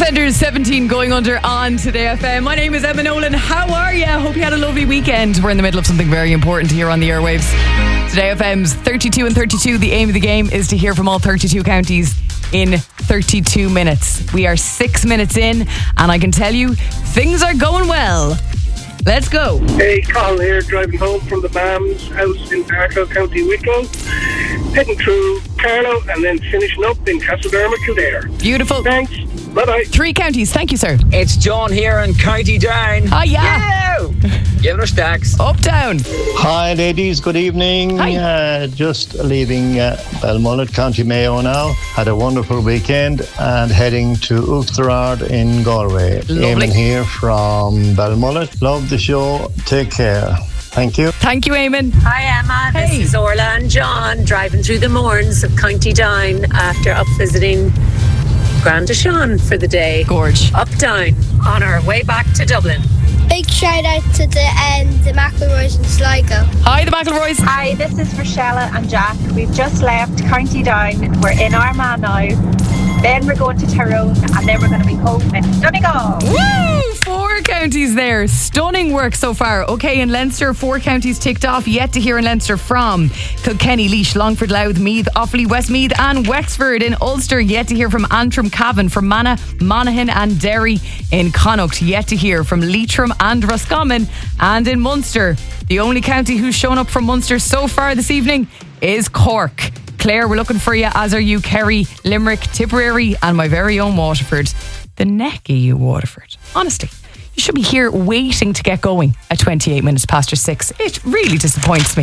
EastEnders 17 going under on Today FM. My name is Emma Nolan. How are you? Hope you had a lovely weekend. We're in the middle of something very important here on the airwaves. Today FM's 32 and 32. The aim of the game is to hear from all 32 counties in 32 minutes. We are 6 minutes in, and I can tell you, things are going well. Let's go. Hey, Colin here, driving home from the BAM's house in Arklow, County Wicklow. Heading through Carlow and then finishing up in Castledermot, Kildare. Beautiful. Thanks. Bye-bye. 3 counties. Thank you, sir. It's John here in County Down. Hi, yeah. Giving us stacks. Up, down. Hi ladies, good evening. Just leaving Belmullet, County Mayo now. Had a wonderful weekend and heading to Uachtarard in Galway. Lovely. Eamon here from Belmullet. Love the show. Take care. Thank you. Thank you, Eamon. Hi Emma, Hey. This is Orla and John driving through the moorns of County Down after up visiting Granda Sean for the day. Gorge. Up down on our way back to Dublin. Big shout out to the McElroys in Sligo. Hi, the McElroys. Hi, this is Rochelle and Jack. We've just left County Down. We're in Armagh now. Then we're going to Tyrone, and then we're going to be home in Donegal. Woo! 4 counties there. Stunning work so far. Okay, in Leinster, 4 counties ticked off. Yet to hear in Leinster from Kilkenny, Laois, Longford, Louth, Meath, Offaly, Westmeath and Wexford. In Ulster, yet to hear from Antrim, Cavan, from Fermanagh, Monaghan and Derry. In Connacht, yet to hear from Leitrim and Roscommon. And in Munster, the only county who's shown up from Munster so far this evening is Cork. Clare, we're looking for you, as are you, Kerry, Limerick, Tipperary and my very own Waterford. The neck of you, Waterford. Honestly, you should be here waiting to get going at 28 minutes past your 6. It really disappoints me.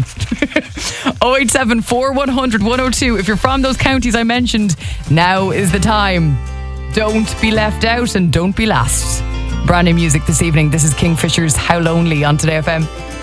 0874 100 102. If you're from those counties I mentioned, now is the time. Don't be left out and don't be last. Brand new music this evening. This is Kingfisher's How Lonely on Today FM.